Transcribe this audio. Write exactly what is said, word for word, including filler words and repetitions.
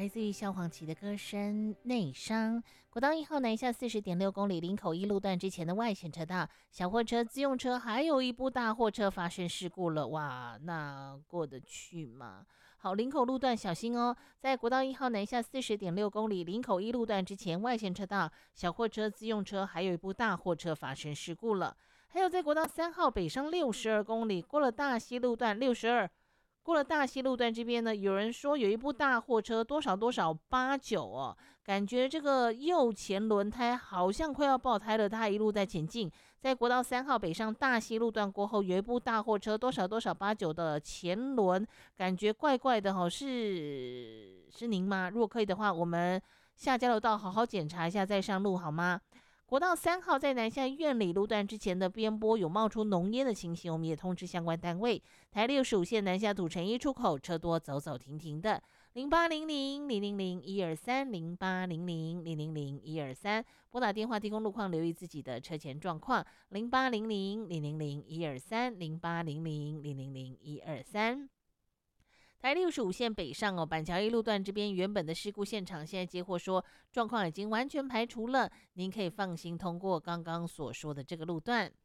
来自于萧煌奇的歌声《内伤》。国道一号南下四十点六公里林口一路段之前的外线车道，小货车、自用车还有一部大货车发生事故了，哇，那过得去吗？好，林口路段小心哦，在国道一号南下四十点六公里林口一路段之前外线车道，小货车、自用车还有一部大货车发生事故了。还有在国道三号北上六十二公里，过了大溪路段六十二。过了大溪路段这边呢，有人说有一部大货车多少多少八九哦，感觉这个右前轮胎好像快要爆胎了，它一路在前进。在国道三号北上大溪路段过后，有一部大货车多少多少八九的前轮，感觉怪怪的哦，是是您吗？如果可以的话，我们下交流道好好检查一下再上路好吗？国道三号在南下苑里路段之前的边坡有冒出浓烟的情形，我们也通知相关单位。台六十五线南下土城一出口车多走走停停的，零八零零零零零一二三零八零零零零零一二三，拨打电话提供路况，留意自己的车前状况，零八零零零零零一二三零八零零零零零一二三。台六十五线北上哦，板桥一路段这边原本的事故现场，现在接获说状况已经完全排除了，您可以放心通过刚刚所说的这个路段。